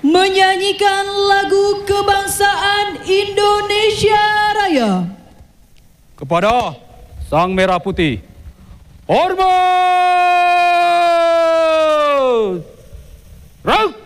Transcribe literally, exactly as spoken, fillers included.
menyanyikan lagu kebangsaan Indonesia Raya. Kepada Sang Merah Putih, hormat! Rang!